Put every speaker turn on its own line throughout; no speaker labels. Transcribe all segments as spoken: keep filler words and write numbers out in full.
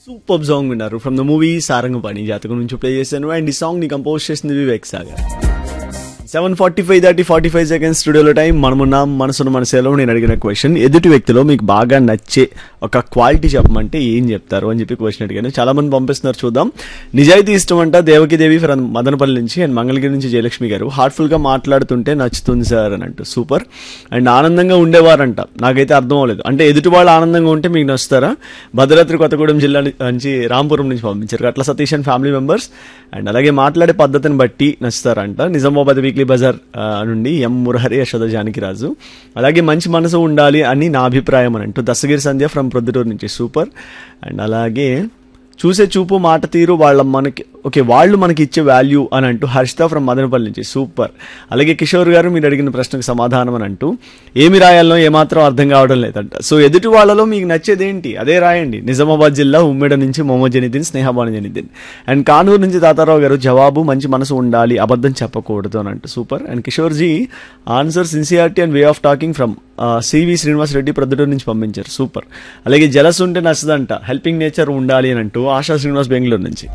Super song విన్నారు from the movie Sarangapani జాతకం నుంచి ప్లే చేశాను. అండ్ ఈ సాంగ్ ని కంపోజ్ చేసింది Vivek Sagar. Seven forty five దాటి ఫార్టీ ఫైవ్ సెకండ్స్ స్టూడియోలో టైం. మనమున్న మనసున్న మనసేలో నేను అడిగిన క్వశ్చన్, ఎదుటి వ్యక్తిలో మీకు బాగా నచ్చే ఒక క్వాలిటీ చెప్పమంటే ఏం చెప్తారు అని చెప్పి క్వశ్చన్ అడిగాను. చాలా మంది పంపిస్తున్నారు, చూద్దాం. నిజాయితీ ఇష్టం అంట దేవకి దేవి ఫ్రమ్ మదనపల్లి నుంచి. అండ్ మంగళగిరి నుంచి జయలక్ష్మి గారు, హార్ట్ఫుల్ గా మాట్లాడుతుంటే నచ్చుతుంది సార్ అని అంటూ సూపర్. అండ్ ఆనందంగా ఉండేవారంట, నాకైతే అర్థం అవ్వలేదు. అంటే ఎదుటి వాళ్ళు ఆనందంగా ఉంటే మీకు నచ్చుతారా? భద్రాద్రి కొత్తగూడెం జిల్లా నుంచి రాంపురం నుంచి పంపించారు అట్లా Satish and family members. And అలాగే మాట్లాడే పద్ధతిని బట్టి నచ్చుతారంట. నిజామాబాద్ వీక్లీ బజార్ నుండి ఎం మురహరి యశోద జానకిరాజు. అలాగే మంచి మనసు ఉండాలి అని నా అభిప్రాయం అని అంటూ దస్తగిరి సంధ్య ఫ్రమ్ ప్రొద్దుటూరు నుంచి సూపర్. అండ్ అలాగే చూసే చూపు మాట తీరు వాళ్ళ మనకి ఓకే వాళ్ళు మనకి ఇచ్చే వాల్యూ అని అంటూ హర్షిత ఫ్రమ్ మదనపల్లి నుంచి సూపర్. అలాగే కిషోర్ గారు మీరు అడిగిన ప్రశ్నకు సమాధానం అని అంటూ ఏమి రాయాలో ఏమాత్రం అర్థం కావడం లేదంట. సో ఎదుటి వాళ్ళలో మీకు నచ్చేది ఏంటి అదే రాయండి. నిజామాబాద్ జిల్లా ఉమ్మేడ నుంచి మొహమ్మద్ జనీద్దీన్, స్నేహబాను జనీద్దీన్. అండ్ కానూరు నుంచి తాతారావు గారు, జవాబు మంచి మనసు ఉండాలి, అబద్ధం చెప్పకూడదు అని అంటూ super. And Kishore G answer sincerity and way of talking from CV Srinivas Reddy Proddatur నుంచి పంపించారు సూపర్. అలాగే జలస్ ఉంటే నచ్చదంట, హెల్పింగ్ నేచర్ ఉండాలి అని అంటూ ఆశా శ్రీనివాస్ బెంగళూరు నుంచి.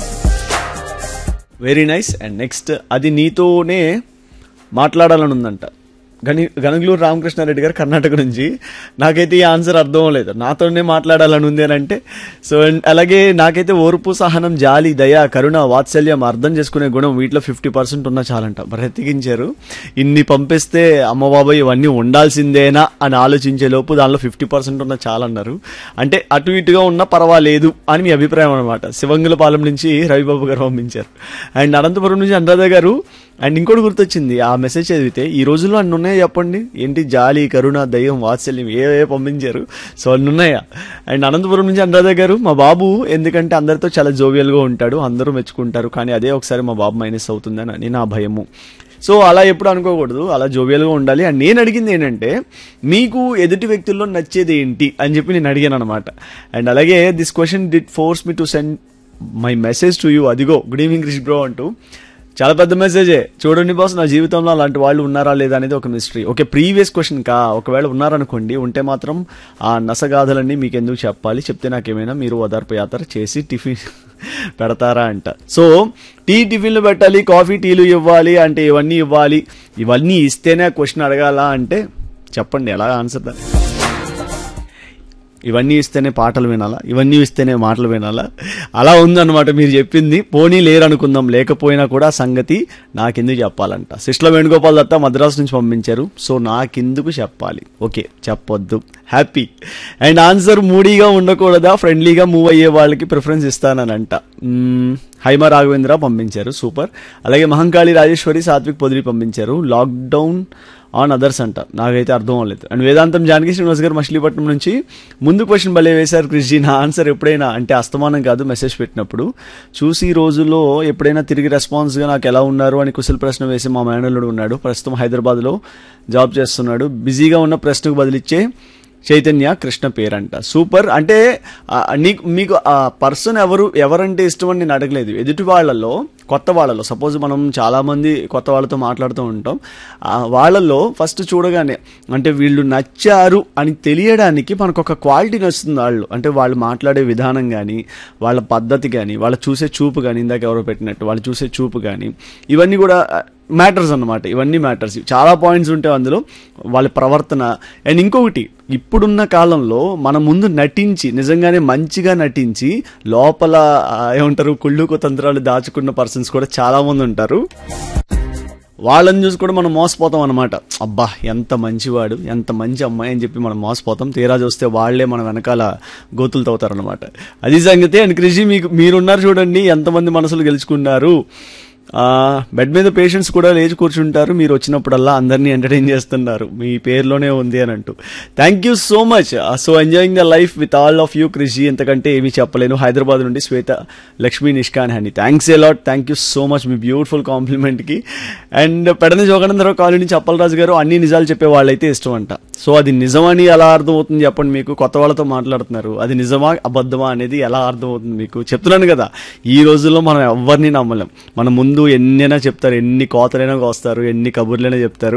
Very nice. అండ్ నెక్స్ట్, అది నీతోనే మాట్లాడాలని ఉందంట గని గనగలూరు రామకృష్ణారెడ్డి గారు కర్ణాటక నుంచి. నాకైతే ఈ ఆన్సర్ అర్థం లేదు, నాతోనే మాట్లాడాలని ఉంది అని అంటే. సో అలాగే నాకైతే ఓర్పు, సహనం, జాలి, దయ, కరుణ, వాత్సల్యం, అర్థం చేసుకునే గుణం వీటిలో ఫిఫ్టీ పర్సెంట్ ఉన్నా చాలంట. బ్రతికించారు. ఇన్ని పంపిస్తే అమ్మ బాబాయ్ ఇవన్నీ ఉండాల్సిందేనా అని ఆలోచించే లోపు దానిలో ఫిఫ్టీ పర్సెంట్ ఉన్నా చాలన్నారు. అంటే అటు ఇటుగా ఉన్నా పర్వాలేదు అని మీ అభిప్రాయం అనమాట. శివంగులపాలెం నుంచి రవిబాబు గారు పంపించారు. అండ్ అనంతపురం నుంచి అనురాధ గారు. అండ్ ఇంకోటి గుర్తొచ్చింది, ఆ మెసేజ్ చదివితే ఈ రోజుల్లో అన్ని ఉన్నాయా చెప్పండి, ఏంటి జాలి, కరుణ, దయ్యం, వాత్సల్యం ఏ పంపించారు. సో అన్ని ఉన్నాయా? అండ్ అనంతపురం నుంచి అనురాధ గారు, మా బాబు ఎందుకంటే అందరితో చాలా జోవియల్గా ఉంటాడు, అందరూ మెచ్చుకుంటారు, కానీ అదే ఒకసారి మా బాబు మైనస్ అవుతుందని అని నా భయము. సో అలా ఎప్పుడు అనుకోకూడదు, అలా జోవియల్గా ఉండాలి. అండ్ నేను అడిగింది ఏంటంటే మీకు ఎదుటి వ్యక్తుల్లో నచ్చేది ఏంటి అని చెప్పి నేను అడిగాను అనమాట. అండ్ అలాగే this question did force me to send my message to you. అదిగో గుడ్ ఈవినింగ్ క్రిష్ బ్రో అంటూ చాలా పెద్ద మెసేజే. చూడండి బాస్, నా జీవితంలో అలాంటి వాళ్ళు ఉన్నారా లేదా అనేది ఒక మిస్టరీ. ఓకే, ప్రీవియస్ క్వశ్చన్ కా ఒకవేళ ఉన్నారనుకోండి, ఉంటే మాత్రం ఆ నసగాథలన్నీ మీకు ఎందుకు చెప్పాలి, చెప్తే నాకేమైనా మీరు ఓదార్పు యాత్ర చేసి టిఫిన్ పెడతారా అంట. సో టీ టిఫిన్లు పెట్టాలి, కాఫీ టీలు ఇవ్వాలి అంటే ఇవన్నీ ఇవ్వాలి, ఇవన్నీ ఇస్తేనే క్వశ్చన్ అడగాల అంటే చెప్పండి ఎలా ఆన్సర్ దా. ఇవన్నీ ఇస్తేనే పాటలు వినాలా, ఇవన్నీ ఇస్తేనే మాటలు వినాలా, అలా ఉందన్నమాట మీరు చెప్పింది. పోనీ లేరనుకుందాం, లేకపోయినా కూడా సంగతి నాకెందుకు చెప్పాలంట. సిస్టర్ వేణుగోపాల్ దత్త మద్రాసు నుంచి పంపించారు. సో నాకెందుకు చెప్పాలి, ఓకే చెప్పొద్దు, హ్యాపీ. అండ్ ఆన్సర్ మూడీగా ఉండకూడదా, ఫ్రెండ్లీగా మూవ్ అయ్యే వాళ్ళకి ప్రిఫరెన్స్ ఇస్తానంట. హైమా రాఘవేంద్ర పంపించారు సూపర్. అలాగే మహంకాళి రాజేశ్వరి, సాత్విక్ పొదిలి పంపించారు లాక్డౌన్ ఆన్ అదర్స్ అంట. నాకైతే అర్థం అవ్వలేదు. అండ్ వేదాంతం జానకి శ్రీనివాస్ గారు మచిలీపట్నం నుంచి ముందు క్వశ్చన్ భలే వేశారు క్రిష్జీ. నా ఆన్సర్ ఎప్పుడైనా అంటే అస్తమానం కాదు, మెసేజ్ పెట్టినప్పుడు చూసి ఈ రోజుల్లో ఎప్పుడైనా తిరిగి రెస్పాన్స్గా నాకు ఎలా ఉన్నారు అని కుశల ప్రశ్న వేసి మా మేనల్లుడు ఉన్నాడు, ప్రస్తుతం హైదరాబాద్లో జాబ్ చేస్తున్నాడు, బిజీగా ఉన్న ప్రశ్నకు బదిలిచ్చే చైతన్య కృష్ణ పేరంట. సూపర్. అంటే నీకు మీకు ఆ పర్సన్ ఎవరు ఎవరంటే ఇష్టం అని నేను అడగలేదు. ఎదుటి వాళ్ళలో కొత్త వాళ్ళలో సపోజ్ మనం చాలామంది కొత్త వాళ్ళతో మాట్లాడుతూ ఉంటాం, వాళ్ళల్లో ఫస్ట్ చూడగానే అంటే వీళ్ళు నచ్చారు అని తెలియడానికి మనకు ఒక క్వాలిటీ నచ్చుతుంది వాళ్ళు. అంటే వాళ్ళు మాట్లాడే విధానం కానీ, వాళ్ళ పద్ధతి కానీ, వాళ్ళ చూసే చూపు కానీ, ఇందాక ఎవరో పెట్టినట్టు వాళ్ళు చూసే చూపు కానీ, ఇవన్నీ కూడా మ్యాటర్స్ అన్నమాట. ఇవన్నీ మ్యాటర్స్, చాలా పాయింట్స్ ఉంటాయి అందులో, వాళ్ళ ప్రవర్తన. అండ్ ఇంకొకటి, ఇప్పుడున్న కాలంలో మన ముందు నటించి నిజంగానే మంచిగా నటించి లోపల ఏమంటారు కుళ్ళు కుతంత్రాలు దాచుకున్న పర్సన్స్ కూడా చాలా మంది ఉంటారు. వాళ్ళని చూసి కూడా మనం మోసపోతాం అనమాట. అబ్బా ఎంత మంచివాడు, ఎంత మంచి అమ్మాయి అని చెప్పి మనం మోసపోతాం. తీరా చూస్తే వాళ్లే మన వెనకాల గోతులు తవ్వుతారనమాట. అది సంగతి. అండ్ కృషి మీకు మీరున్నారు చూడండి, ఎంతమంది మనసులు గెలుచుకున్నారు. బెడ్ మీద పేషెంట్స్ కూడా లేచి కూర్చుంటారు, మీరు వచ్చినప్పుడల్లా అందరినీ ఎంటర్టైన్ చేస్తున్నారు, మీ పేరులోనే ఉంది అని అంటూ. Thank you so much. So enjoying the life with all of you కృషి. ఎంతకంటే ఏమీ చెప్పలేను. హైదరాబాద్ నుండి శ్వేత లక్ష్మీ నిష్కాన్ హని. Thanks a lot. Thank you so much me beautiful కాంప్లిమెంట్కి. And Pedana Jogananda Rao colony నుంచి అప్పలరాజు గారు, అన్ని నిజాలు చెప్పే వాళ్ళైతే ఇష్టం అంట. సో అది నిజమని ఎలా అర్థమవుతుంది చెప్పండి మీకు? కొత్త వాళ్ళతో మాట్లాడుతున్నారు, అది నిజమా అబద్ధమా అనేది ఎలా అర్థమవుతుంది మీకు? చెప్తున్నాను కదా, ఈ రోజుల్లో మనం ఎవరిని నమ్మలేం. మన ముందు ఎన్నైనా చెప్తారు, ఎన్ని కోతలైనా కోస్తారు, ఎన్ని కబుర్లైనా చెప్తారు.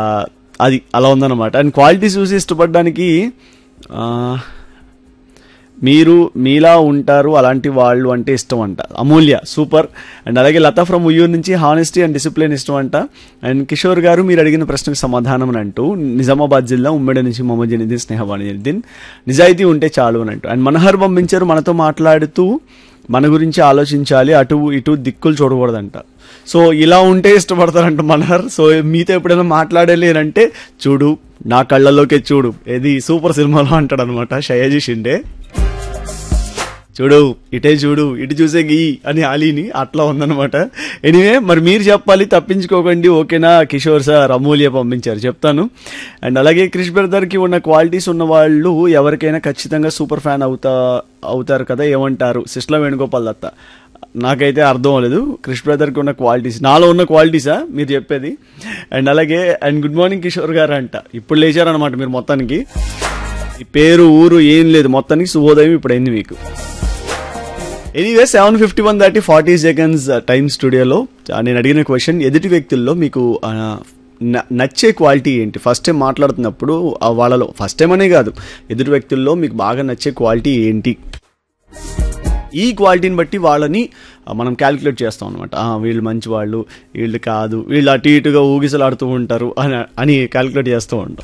అది అలా ఉందన్నమాట. అండ్ క్వాలిటీ చూసి ఇష్టపడడానికి మీరు మీలా ఉంటారు అలాంటి వాళ్ళు అంటే ఇష్టం అంట. అమూల్య సూపర్. అండ్ అలాగే లతా ఫ్రమ్ ఉయ్యూరు నుంచి హానెస్టీ అండ్ డిసిప్లిన్ ఇష్టం అంట. అండ్ కిషోర్ గారు మీరు అడిగిన ప్రశ్నకు సమాధానం అని అంటూ నిజామాబాద్ జిల్లా ఉమ్మడి నుంచి మొహమ్మద్ జనీద్దీన్ స్నేహవాణి జనీద్దీన్ నిజాయితీ ఉంటే చాలు అని అంటూ. అండ్ మనోహర్ పంపించారు మనతో మాట్లాడుతూ మన గురించి ఆలోచించాలి, అటు ఇటు దిక్కులు చూడకూడదంట. సో ఇలా ఉంటే ఇష్టపడతారంట మనోహర్. సో మీతో ఎప్పుడైనా మాట్లాడాలి అని అంటే చూడు నా కళ్ళలోకే చూడు, ఏది సూపర్ సినిమాలో అంటాడు అనమాట షయాజీ షిండే. చూడు ఇటే చూడు ఇటు చూసే గీ అని అలీని అట్లా ఉందనమాట. ఎనీవే మరి మీరు చెప్పాలి, తప్పించుకోకండి ఓకేనా. కిషోర్ సార్ అమూల్య పంపించారు చెప్తాను. అండ్ అలాగే క్రిష్ బ్రదర్కి ఉన్న క్వాలిటీస్ ఉన్న వాళ్ళు ఎవరికైనా ఖచ్చితంగా సూపర్ ఫ్యాన్ అవుతా అవుతారు కదా, ఏమంటారు సిస్లా వేణుగోపాల్ దత్త. నాకైతే అర్థం అవ్వలేదు క్రిష్ బ్రదర్కి ఉన్న క్వాలిటీస్, నాలో ఉన్న క్వాలిటీసా మీరు చెప్పేది. అండ్ అలాగే అండ్ గుడ్ మార్నింగ్ కిషోర్ గారు అంట. ఇప్పుడు లేచారనమాట మీరు మొత్తానికి. ఈ పేరు ఊరు ఏం లేదు, మొత్తానికి శుభోదయం ఇప్పుడు అయింది మీకు. ఎనీవే సెవెన్ ఫిఫ్టీ వన్ దాటి ఫార్టీ సెకండ్స్ టైమ్ స్టూడియోలో నేను అడిగిన క్వశ్చన్, ఎదుటి వ్యక్తుల్లో మీకు నచ్చే క్వాలిటీ ఏంటి? ఫస్ట్ టైం మాట్లాడుతున్నప్పుడు వాళ్ళలో, ఫస్ట్ టైం అనే కాదు, ఎదుటి వ్యక్తుల్లో మీకు బాగా నచ్చే క్వాలిటీ ఏంటి? ఈ క్వాలిటీని బట్టి వాళ్ళని మనం క్యాలిక్యులేట్ చేస్తాం అనమాట. వీళ్ళు మంచి వాళ్ళు, వీళ్ళు కాదు, వీళ్ళు అటు ఇటుగా ఊగిసలాడుతూ ఉంటారు అని అని క్యాలిక్యులేట్ చేస్తూ ఉంటాం.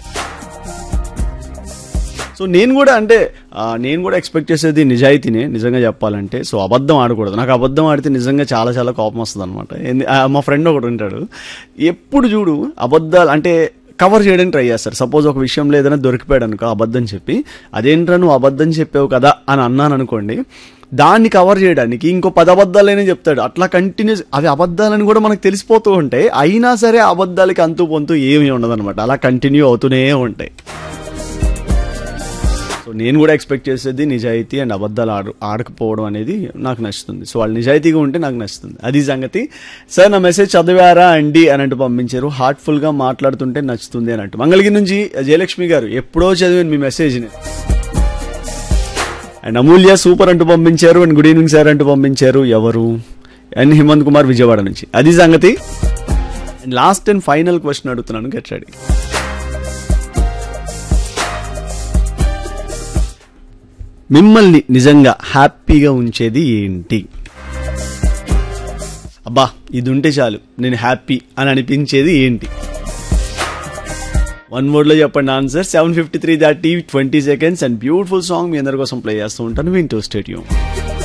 సో నేను కూడా అంటే నేను కూడా ఎక్స్పెక్ట్ చేసేది నిజాయితీనే నిజంగా చెప్పాలంటే. సో అబద్ధం ఆడకూడదు. నాకు అబద్ధం ఆడితే నిజంగా చాలా చాలా కోపం వస్తుంది అనమాట. మా ఫ్రెండ్ ఒకడు ఉంటాడు, ఎప్పుడు చూడు అబద్ధాలు అంటే కవర్ చేయడానికి ట్రై చేస్తారు. సపోజ్ ఒక విషయంలో ఏదైనా దొరికిపోయాడు అనుకో అబద్ధం చెప్పి, అదేంట్రా నువ్వు అబద్ధం చెప్పావు కదా అని అన్నాను అనుకోండి, దాన్ని కవర్ చేయడానికి ఇంకో పది అబద్ధాలైనా చెప్తాడు. అట్లా కంటిన్యూస్ అవి అబద్ధాలని కూడా మనకు తెలిసిపోతూ ఉంటాయి. అయినా సరే అబద్ధాలకి అంతు పొంతు ఏమీ ఉండదన్నమాట, అలా కంటిన్యూ అవుతూనే ఉంటాయి. సో నేను కూడా ఎక్స్పెక్ట్ చేసేది నిజాయితీ అండ్ అబద్ధాలు ఆడు ఆడకపోవడం అనేది నాకు నచ్చుతుంది. సో వాళ్ళు నిజాయితీగా ఉంటే నాకు నచ్చుతుంది, అది సంగతి. సార్ నా మెసేజ్ చదివారా అండి అని అంటూ పంపించారు. హార్ట్ఫుల్గా మాట్లాడుతుంటే నచ్చుతుంది అని అంటూ. మంగళగిరి నుంచి జయలక్ష్మి గారు ఎప్పుడో చదివాను మీ మెసేజ్ని. అండ్ అమూల్య సూపర్ అంటూ పంపించారు. అండ్ గుడ్ ఈవినింగ్ సార్ అంటూ పంపించారు. ఎవరు? అండ్ హిమంత్ కుమార్ విజయవాడ నుంచి, అది సంగతి. And last and final question అడుగుతున్నాను, గెట్ రెడీ. మిమ్మల్ని నిజంగా హ్యాపీగా ఉంచేది ఏంటి? అబ్బా ఇది ఉంటే చాలు నేను హ్యాపీ అని అనిపించేది ఏంటి? వన్ వర్డ్ లో చెప్పండి ఆన్సర్. సెవెన్ ఫిఫ్టీ త్రీ దాటి twenty seconds and beautiful song మీ అందరి కోసం ప్లే చేస్తూ ఉంటాను. వింటూ స్టేడియం.